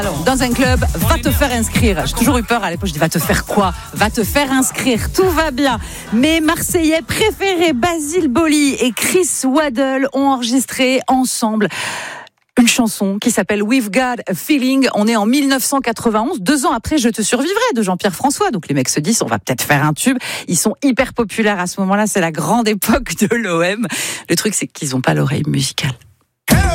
Alors, dans un club, va te faire inscrire. J'ai toujours eu peur à l'époque, je dis va te faire quoi ? Va te faire inscrire, tout va bien. Mes Marseillais préférés, Basile Boli et Chris Waddle, ont enregistré ensemble une chanson qui s'appelle We've Got a Feeling. On est en 1991, 2 ans après Je te survivrai de Jean-Pierre François. Donc les mecs se disent on va peut-être faire un tube. Ils sont hyper populaires à ce moment-là, c'est la grande époque de l'OM. Le truc c'est qu'ils n'ont pas l'oreille musicale.